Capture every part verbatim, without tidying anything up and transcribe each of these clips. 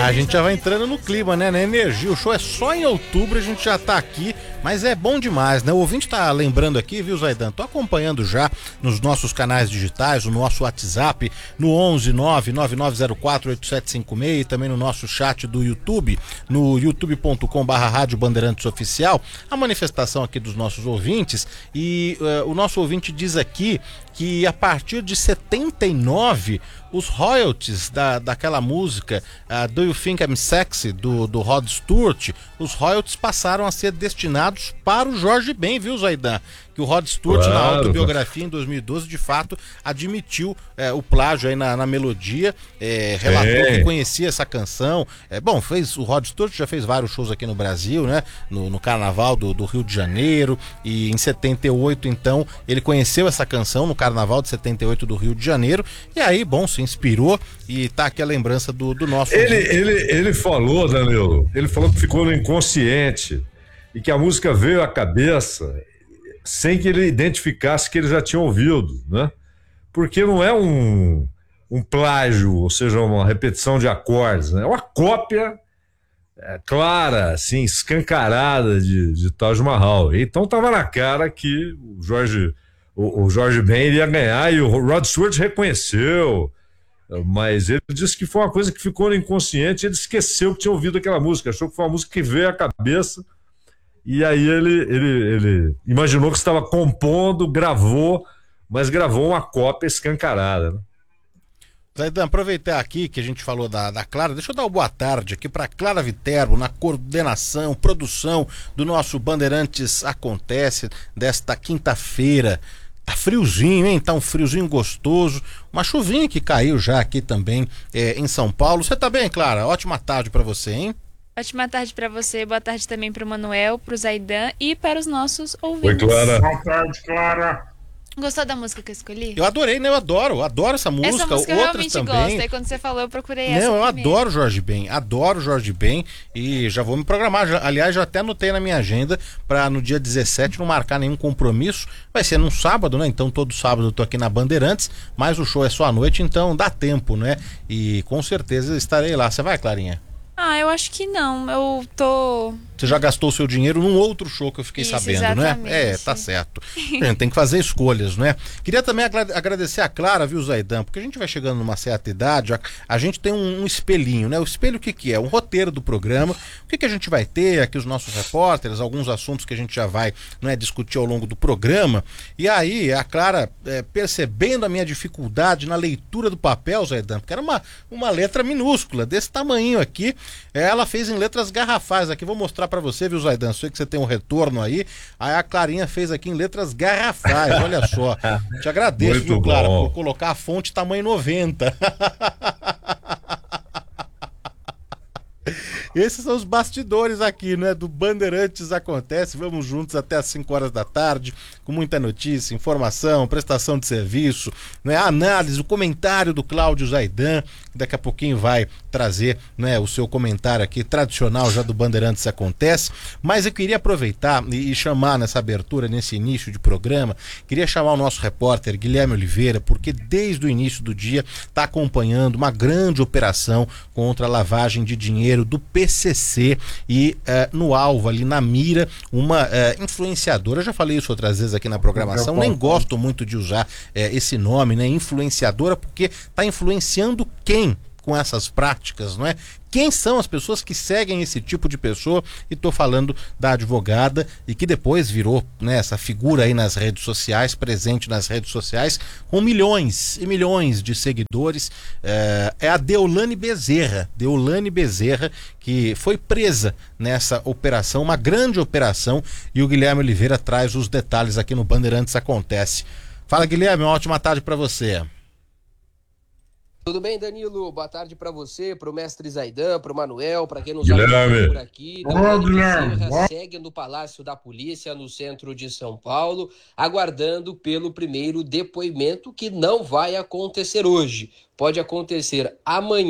Ah, a gente já vai entrando no clima, né? Na energia. O show é só em outubro, a gente já tá aqui, mas é bom demais, né? O ouvinte tá lembrando aqui, viu, Zaidan? Tô acompanhando já nos nossos canais digitais, no nosso WhatsApp, no onze nove nove nove zero quatro oito sete cinco seis, e também no nosso chat do YouTube, no youtube ponto com barra Rádio Bandeirantes Oficial, a manifestação aqui dos nossos ouvintes. E uh, o nosso ouvinte diz aqui que a partir de setenta e nove os royalties da, daquela música uh, Do You Think I'm Sexy, do, do Rod Stewart, os royalties passaram a ser destinados para o Jorge Ben, viu, Zaidan? Que o Rod Stewart, claro, na autobiografia em dois mil e doze, de fato admitiu é, o plágio aí na, na melodia, é, relatou é. que conhecia essa canção. É, bom, fez, o Rod Stewart já fez vários shows aqui no Brasil, né? No, no Carnaval do, do Rio de Janeiro, e em setenta e oito, então, ele conheceu essa canção no Carnaval de setenta e oito do Rio de Janeiro, e aí, bom, se inspirou, e tá aqui a lembrança do, do nosso... Ele, ele, ele falou, Danilo, ele falou que ficou no inconsciente, e que a música veio à cabeça sem que ele identificasse que ele já tinha ouvido, né? Porque não é um, um plágio, ou seja, uma repetição de acordes, né? É uma cópia é, clara, assim, escancarada de, de Taj Mahal. Então tava na cara que o Jorge, o, o Jorge Ben iria ganhar, e o Rod Stewart reconheceu, mas ele disse que foi uma coisa que ficou no inconsciente, ele esqueceu que tinha ouvido aquela música, achou que foi uma música que veio à cabeça. E aí ele, ele, ele imaginou que estava compondo, gravou, mas gravou uma cópia escancarada, né? Zaidan, aproveitar aqui que a gente falou da, da Clara, deixa eu dar uma boa tarde aqui para Clara Viterbo, na coordenação, produção do nosso Bandeirantes Acontece desta quinta-feira. Tá friozinho, hein? Tá um friozinho gostoso, uma chuvinha que caiu já aqui também é, em São Paulo. Você tá bem, Clara? Ótima tarde para você, hein? Ótima tarde para você, boa tarde também para o Manuel, para o Zaidan e para os nossos ouvintes. Oi, Clara. Boa tarde, Clara. Gostou da música que eu escolhi? Eu adorei, né? Eu adoro, eu adoro essa música. Essa música eu outras realmente também. gosto, aí quando você falou eu procurei Não, essa eu primeiro. adoro Jorge Ben, adoro Jorge Ben, e já vou me programar, já, aliás, já até anotei na minha agenda para no dia dezessete não marcar nenhum compromisso, vai ser num sábado, né? Então todo sábado eu tô aqui na Bandeirantes, mas o show é só à noite, então dá tempo, né? E com certeza estarei lá. Você vai, Clarinha? Ah, eu acho que não, eu tô... Você já gastou o seu dinheiro num outro show que eu fiquei Isso, sabendo, exatamente. né? É, tá certo. A gente tem que fazer escolhas, né? Queria também agra- agradecer a Clara, viu, Zaidan? Porque a gente vai chegando numa certa idade, a, a gente tem um, um espelhinho, né? O espelho o que que é? Um roteiro do programa. O que que a gente vai ter aqui, os nossos repórteres, alguns assuntos que a gente já vai, né, discutir ao longo do programa. E aí, a Clara, é, percebendo a minha dificuldade na leitura do papel, Zaidan, porque era uma, uma letra minúscula, desse tamanho aqui, ela fez em letras garrafais aqui. Vou mostrar pra você, viu, Zaidan? Sei que você tem um retorno aí. Aí a Clarinha fez aqui em letras garrafais, olha só. Te agradeço, Muito viu, Clara, bom. por colocar a fonte tamanho noventa. Esses são os bastidores aqui, né, do Bandeirantes Acontece. Vamos juntos até às cinco horas da tarde, com muita notícia, informação, prestação de serviço, né, a análise, o comentário do Cláudio Zaidan, que daqui a pouquinho vai trazer, né, o seu comentário aqui, tradicional já do Bandeirantes Acontece. Mas eu queria aproveitar e, e chamar nessa abertura, nesse início de programa, queria chamar o nosso repórter Guilherme Oliveira, porque desde o início do dia está acompanhando uma grande operação contra a lavagem de dinheiro do P C C, e uh, no alvo ali, na mira, uma uh, influenciadora. Eu já falei isso outras vezes aqui na programação, nem gosto muito de usar uh, esse nome, né, influenciadora, porque está influenciando quem com essas práticas, não é? Quem são as pessoas que seguem esse tipo de pessoa? E tô falando da advogada, e que depois virou, né, essa figura aí nas redes sociais, presente nas redes sociais, com milhões e milhões de seguidores. É, é a Deolane Bezerra, Deolane Bezerra, que foi presa nessa operação, uma grande operação, e o Guilherme Oliveira traz os detalhes aqui no Bandeirantes Acontece. Fala, Guilherme, uma ótima tarde para você. Tudo bem, Danilo? Boa tarde para você, para o mestre Zaidan, para o Manuel, para quem nos Guilherme. por aqui. Olá, Guilherme. Bezerra segue no Palácio da Polícia, no centro de São Paulo, aguardando pelo primeiro depoimento, que não vai acontecer hoje. Pode acontecer amanhã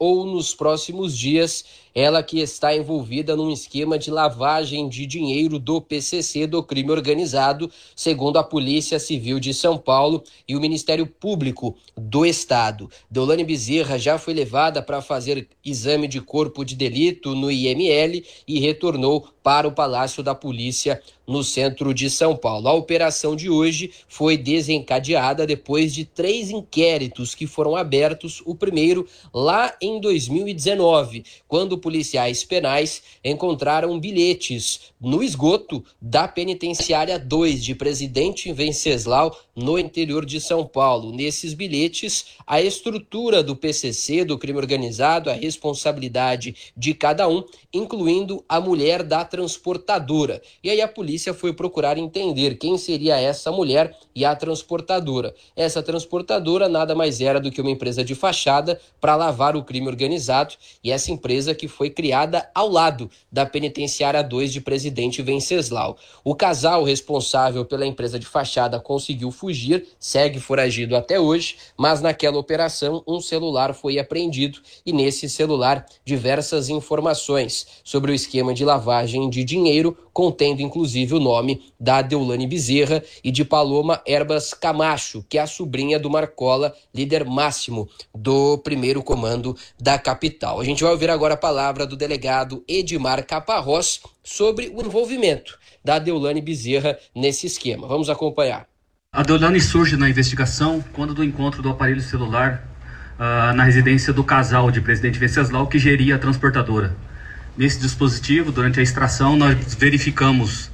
ou nos próximos dias. Ela que está envolvida num esquema de lavagem de dinheiro do P C C, do crime organizado, segundo a Polícia Civil de São Paulo e o Ministério Público do Estado. Deolane Bezerra já foi levada para fazer exame de corpo de delito no I M L e retornou para o Palácio da Polícia no centro de São Paulo. A operação de hoje foi desencadeada depois de três inquéritos que foram abertos, o primeiro lá em dois mil e dezenove, quando policiais penais encontraram bilhetes no esgoto da Penitenciária dois de Presidente Venceslau, no interior de São Paulo. Nesses bilhetes, a estrutura do P C C, do crime organizado, a responsabilidade de cada um, incluindo a mulher da transportadora. E aí a polícia foi procurar entender quem seria essa mulher e a transportadora. Essa transportadora nada mais era do que uma empresa de fachada para lavar o crime organizado, e essa empresa que foi criada ao lado da Penitenciária dois de Presidente Venceslau. O casal responsável pela empresa de fachada conseguiu fugir, segue foragido até hoje, mas naquela operação um celular foi apreendido e nesse celular diversas informações sobre o esquema de lavagem de dinheiro, contendo inclusive o nome da Deolane Bezerra e de Paloma Herbas Camacho, que é a sobrinha do Marcola, líder máximo do primeiro comando da capital. A gente vai ouvir agora a palavra do delegado Edmar Caparrós sobre o envolvimento da Deolane Bezerra nesse esquema. Vamos acompanhar. A Deolane surge na investigação quando do encontro do aparelho celular uh, na residência do casal de Presidente Venceslau, que geria a transportadora. Nesse dispositivo, durante a extração, nós verificamos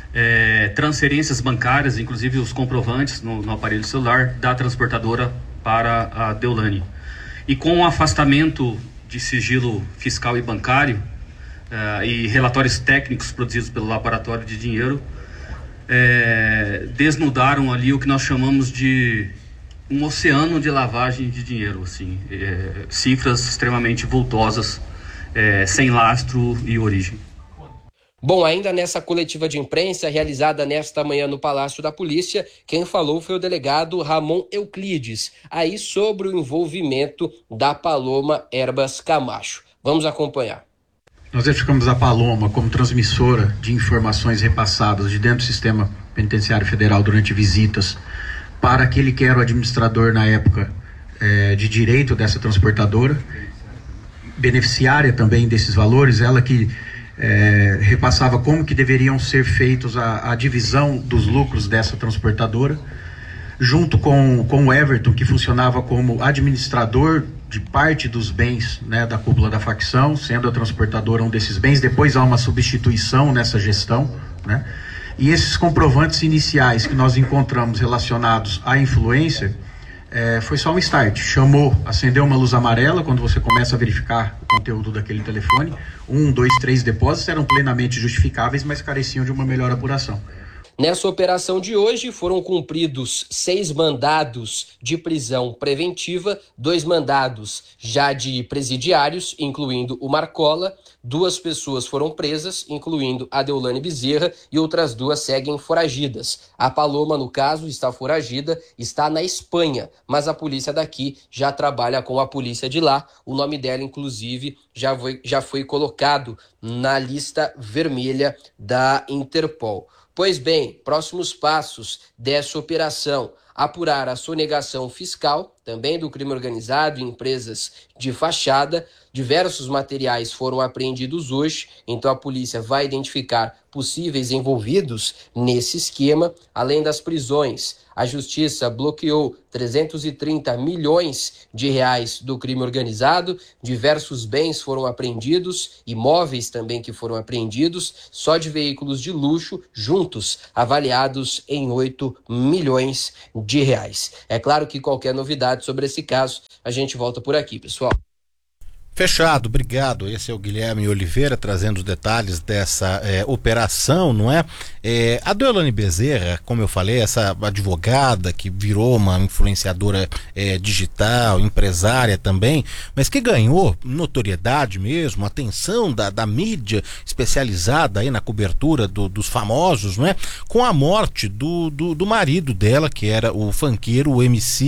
é, transferências bancárias, inclusive os comprovantes no, no aparelho celular da transportadora para a Deolane. E com o afastamento de sigilo fiscal e bancário uh, e relatórios técnicos produzidos pelo Laboratório de Dinheiro, é, desnudaram ali o que nós chamamos de um oceano de lavagem de dinheiro, assim, é, cifras extremamente vultosas, É, sem lastro e origem. Bom, ainda nessa coletiva de imprensa realizada nesta manhã no Palácio da Polícia, quem falou foi o delegado Ramon Euclides, aí sobre o envolvimento da Paloma Herbas Camacho. Vamos acompanhar. Nós identificamos a Paloma como transmissora de informações repassadas de dentro do sistema penitenciário federal durante visitas para aquele que era o administrador na época é, de direito dessa transportadora, beneficiária também desses valores, ela que é, repassava como que deveriam ser feitos a, a divisão dos lucros dessa transportadora, junto com, com o Everton, que funcionava como administrador de parte dos bens, né, da cúpula da facção, sendo a transportadora um desses bens. Depois há uma substituição nessa gestão, né? E esses comprovantes iniciais que nós encontramos relacionados à influência, É, foi só um start, chamou, acendeu uma luz amarela quando você começa a verificar o conteúdo daquele telefone. Um, dois, três depósitos eram plenamente justificáveis, mas careciam de uma melhor apuração. Nessa operação de hoje foram cumpridos seis mandados de prisão preventiva, dois mandados já de presidiários, incluindo o Marcola. Duas pessoas foram presas, incluindo a Deolane Bezerra, e outras duas seguem foragidas. A Paloma, no caso, está foragida, está na Espanha, mas a polícia daqui já trabalha com a polícia de lá. O nome dela, inclusive, já foi, já foi colocado na lista vermelha da Interpol. Pois bem, próximos passos dessa operação: apurar a sonegação fiscal, também do crime organizado em empresas de fachada. Diversos materiais foram apreendidos hoje, então a polícia vai identificar possíveis envolvidos nesse esquema. Além das prisões, a justiça bloqueou trezentos e trinta milhões de reais do crime organizado, diversos bens foram apreendidos, imóveis também que foram apreendidos, só de veículos de luxo, juntos avaliados em oito milhões de reais. É claro que qualquer novidade sobre esse caso, a gente volta por aqui, pessoal. Fechado, obrigado. Esse é o Guilherme Oliveira trazendo os detalhes dessa é, operação, não é? é? A Deolane Bezerra, como eu falei, essa advogada que virou uma influenciadora é, digital, empresária também, mas que ganhou notoriedade mesmo, atenção da, da mídia especializada aí na cobertura do, dos famosos, não é? Com a morte do, do, do marido dela, que era o funkeiro, o M C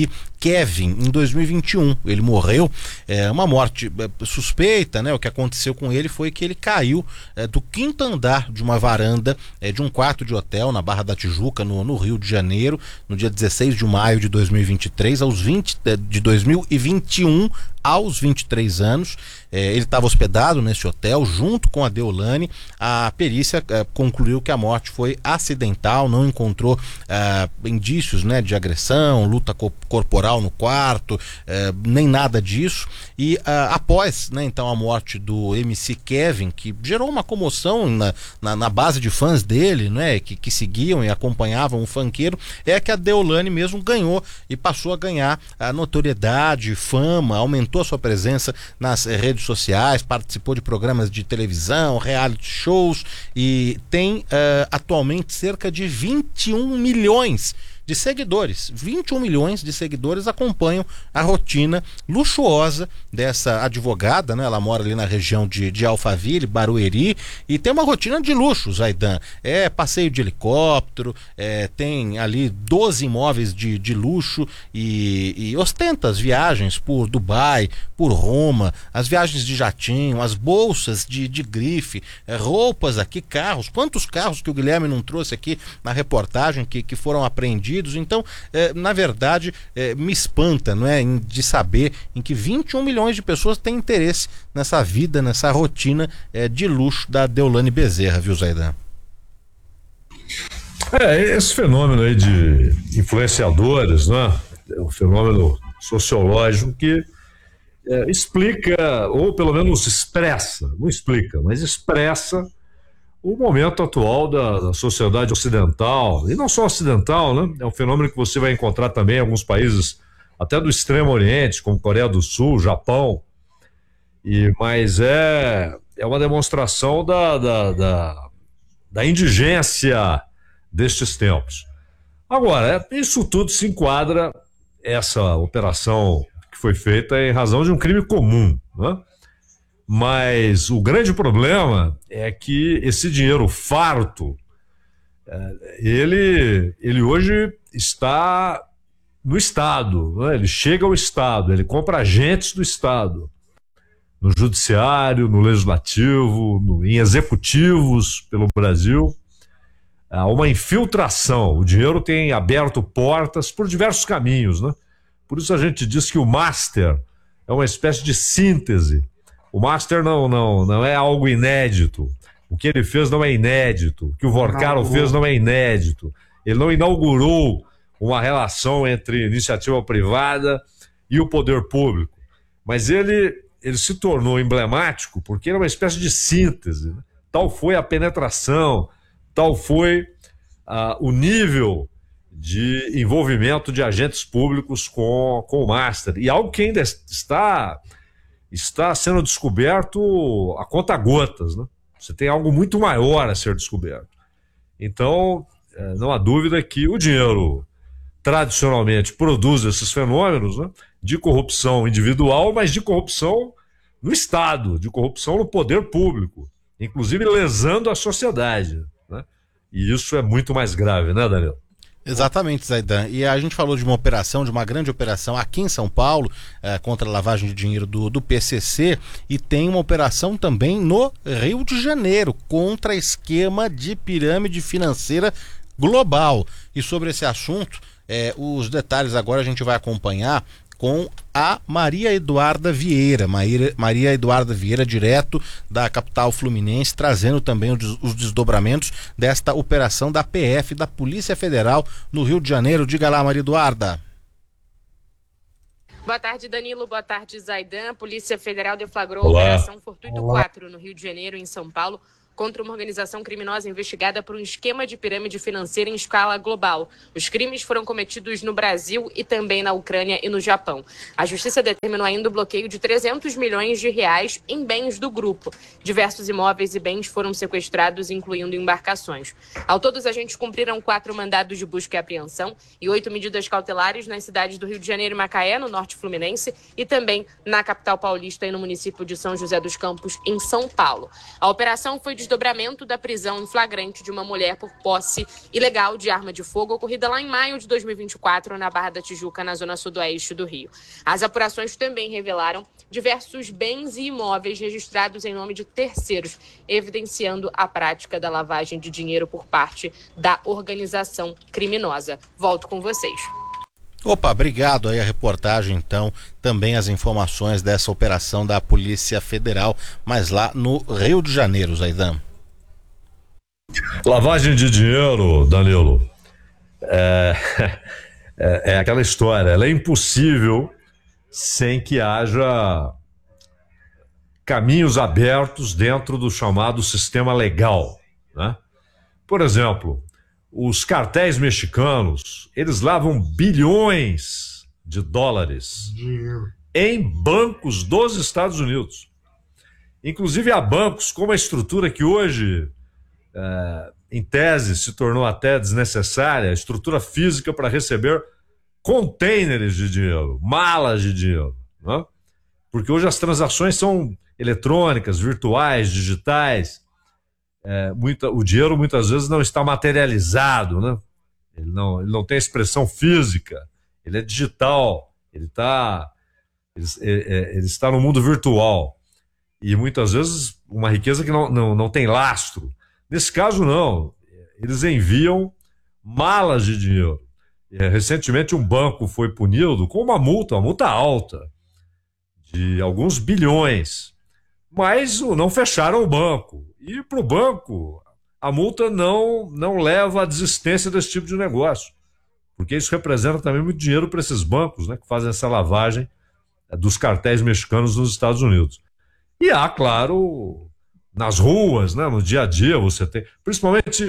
Kevin em dois mil e vinte e um. Ele morreu, é uma morte é, suspeita, né? O que aconteceu com ele foi que ele caiu é, do quinto andar de uma varanda é, de um quarto de hotel na Barra da Tijuca, no, no Rio de Janeiro, no dia dezesseis de maio de dois mil e vinte e três, aos vinte de dois mil e vinte e um, aos vinte e três anos. É, ele estava hospedado nesse hotel junto com a Deolane. A perícia é, concluiu que a morte foi acidental, não encontrou é, indícios, né, de agressão, luta co corporal no quarto, é, nem nada disso. E é, após, né, então a morte do M C Kevin, que gerou uma comoção na, na, na base de fãs dele, né, que, que seguiam e acompanhavam o funkeiro, é que a Deolane mesmo ganhou e passou a ganhar a notoriedade, fama, aumentou a sua presença nas redes sociais, participou de programas de televisão, reality shows e tem uh, atualmente cerca de vinte e um milhões de seguidores. vinte e um milhões de seguidores acompanham a rotina luxuosa dessa advogada, né? Ela mora ali na região de, de Alphaville, Barueri, e tem uma rotina de luxo, Zaidan. É passeio de helicóptero, é, tem ali doze imóveis de, de luxo e, e ostenta as viagens por Dubai, por Roma, as viagens de jatinho, as bolsas de, de grife, é, roupas aqui, carros. Quantos carros que o Guilherme não trouxe aqui na reportagem que, que foram apreendidos? Então, eh, na verdade, eh, me espanta, não é, em, de saber em que vinte e um milhões de pessoas têm interesse nessa vida, nessa rotina eh, de luxo da Deolane Bezerra, viu, Zaidan? É, esse fenômeno aí de influenciadores, né? É um fenômeno sociológico que é, explica, ou pelo menos expressa, não explica, mas expressa o momento atual da, da sociedade ocidental, e não só ocidental, né? É um fenômeno que você vai encontrar também em alguns países, até do Extremo Oriente, como Coreia do Sul, Japão, e, mas é, é uma demonstração da, da, da, da indigência destes tempos. Agora, isso tudo se enquadra, essa operação que foi feita em razão de um crime comum, né? Mas o grande problema é que esse dinheiro farto, ele, ele hoje está no Estado, né? Ele chega ao Estado, ele compra agentes do Estado, no Judiciário, no Legislativo, no, em executivos pelo Brasil. Há uma infiltração, o dinheiro tem aberto portas por diversos caminhos, né? Por isso a gente diz que o Master é uma espécie de síntese. O Master não, não, não é algo inédito. O que ele fez não é inédito. O que o Vorcaro fez não é inédito. Ele não inaugurou uma relação entre iniciativa privada e o poder público. Mas ele, ele se tornou emblemático porque ele é uma espécie de síntese, né? Tal foi a penetração, tal foi uh, o nível de envolvimento de agentes públicos com, com o Master. E algo que ainda está... está sendo descoberto a conta-gotas, né? Você tem algo muito maior a ser descoberto. Então, não há dúvida que o dinheiro tradicionalmente produz esses fenômenos, né, de corrupção individual, mas de corrupção no Estado, de corrupção no poder público, inclusive lesando a sociedade, né? E isso é muito mais grave, né, Daniel? Exatamente, Zaidan. E a gente falou de uma operação, de uma grande operação aqui em São Paulo, eh, contra a lavagem de dinheiro do, do P C C, e tem uma operação também no Rio de Janeiro, contra esquema de pirâmide financeira global. E sobre esse assunto, eh, os detalhes agora a gente vai acompanhar com a Maria Eduarda Vieira, Maria, Maria Eduarda Vieira, direto da capital fluminense, trazendo também os desdobramentos desta operação da P F, da Polícia Federal no Rio de Janeiro. Diga lá, Maria Eduarda. Boa tarde, Danilo. Boa tarde, Zaidan. A Polícia Federal deflagrou Olá. a Operação Fortuito quatro no Rio de Janeiro, em São Paulo, contra uma organização criminosa investigada por um esquema de pirâmide financeira em escala global. Os crimes foram cometidos no Brasil e também na Ucrânia e no Japão. A Justiça determinou ainda o bloqueio de trezentos milhões de reais em bens do grupo. Diversos imóveis e bens foram sequestrados, incluindo embarcações. Ao todo, os agentes cumpriram quatro mandados de busca e apreensão e oito medidas cautelares nas cidades do Rio de Janeiro e Macaé, no norte fluminense, e também na capital paulista e no município de São José dos Campos, em São Paulo. A operação foi desdobramento da prisão em flagrante de uma mulher por posse ilegal de arma de fogo ocorrida lá em maio de dois mil e vinte e quatro na Barra da Tijuca, na zona sudoeste do Rio. As apurações também revelaram diversos bens e imóveis registrados em nome de terceiros, evidenciando a prática da lavagem de dinheiro por parte da organização criminosa. Volto com vocês. Opa, obrigado aí a reportagem, então, também as informações dessa operação da Polícia Federal, mas lá no Rio de Janeiro, Zaidan. Lavagem de dinheiro, Danilo, é, é, é aquela história, ela é impossível sem que haja caminhos abertos dentro do chamado sistema legal, né? Por exemplo, os cartéis mexicanos, eles lavam bilhões de dólares em bancos dos Estados Unidos. Inclusive há bancos com uma estrutura que hoje, é, em tese, se tornou até desnecessária, a estrutura física para receber containers de dinheiro, malas de dinheiro, né? Porque hoje as transações são eletrônicas, virtuais, digitais. É, muita, o dinheiro muitas vezes não está materializado, né? Ele não, ele não tem expressão física, ele é digital, ele, tá, ele, é, ele está no mundo virtual. E muitas vezes uma riqueza que não, não, não tem lastro. Nesse caso, não. Eles enviam malas de dinheiro. É, recentemente, um banco foi punido com uma multa, uma multa alta, de alguns bilhões. Mas não fecharam o banco. E para o banco, a multa não, não leva à desistência desse tipo de negócio. Porque isso representa também muito dinheiro para esses bancos, né, que fazem essa lavagem dos cartéis mexicanos nos Estados Unidos. E há, claro, nas ruas, né, no dia a dia, você tem... Principalmente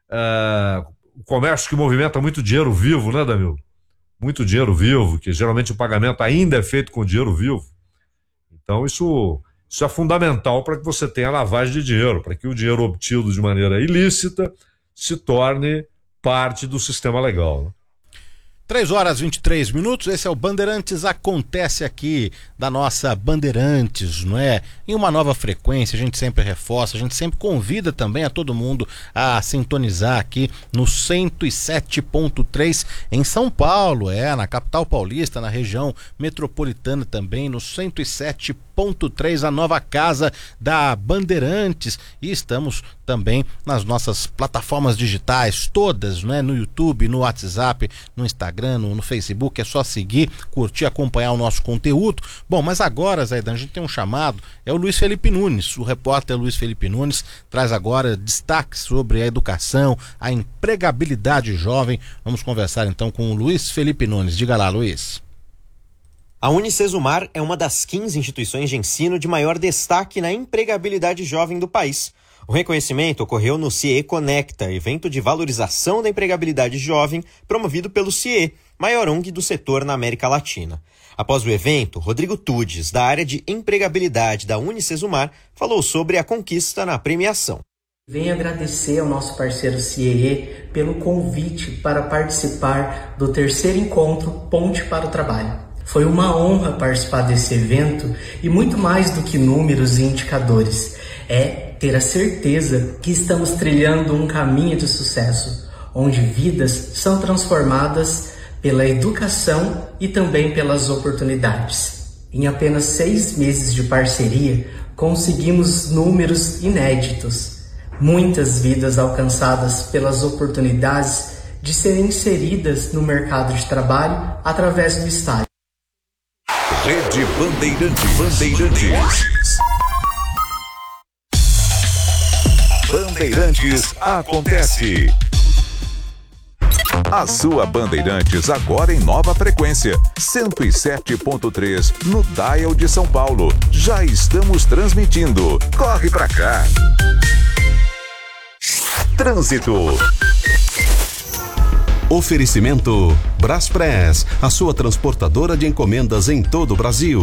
é, o comércio que movimenta muito dinheiro vivo, né, Danilo? Muito dinheiro vivo, que geralmente o pagamento ainda é feito com dinheiro vivo. Então isso... Isso é fundamental para que você tenha lavagem de dinheiro, para que o dinheiro obtido de maneira ilícita se torne parte do sistema legal, né? três horas e vinte e três minutos, esse é o Bandeirantes Acontece aqui, da nossa Bandeirantes, não é? Em uma nova frequência, a gente sempre reforça, a gente sempre convida também a todo mundo a sintonizar aqui no cento e sete ponto três em São Paulo, é, na capital paulista, na região metropolitana também, no cento e sete ponto três, a nova casa da Bandeirantes, e estamos também nas nossas plataformas digitais, todas, não é? No YouTube, no WhatsApp, no Instagram, No, no Facebook, é só seguir, curtir, acompanhar o nosso conteúdo. Bom, mas agora, Zaidan, a gente tem um chamado, é o Luiz Felipe Nunes, o repórter Luiz Felipe Nunes traz agora destaques sobre a educação, a empregabilidade jovem. Vamos conversar então com o Luiz Felipe Nunes. Diga lá, Luiz. A Unicesumar é uma das quinze instituições de ensino de maior destaque na empregabilidade jovem do país. O reconhecimento ocorreu no C I E Conecta, evento de valorização da empregabilidade jovem promovido pelo C I E, maior O N G do setor na América Latina. Após o evento, Rodrigo Tudes, da área de empregabilidade da Unicesumar, falou sobre a conquista na premiação. Venho agradecer ao nosso parceiro C I E pelo convite para participar do terceiro encontro Ponte para o Trabalho. Foi uma honra participar desse evento e muito mais do que números e indicadores. É ter a certeza que estamos trilhando um caminho de sucesso, onde vidas são transformadas pela educação e também pelas oportunidades. Em apenas seis meses de parceria, conseguimos números inéditos. Muitas vidas alcançadas pelas oportunidades de serem inseridas no mercado de trabalho através do estágio. Rede Bandeirantes. Bandeirantes. Bandeirantes Acontece. A sua Bandeirantes agora em nova frequência, cento e sete ponto três no Dial de São Paulo. Já estamos transmitindo. Corre pra cá. Trânsito. Oferecimento Braspress, a sua transportadora de encomendas em todo o Brasil.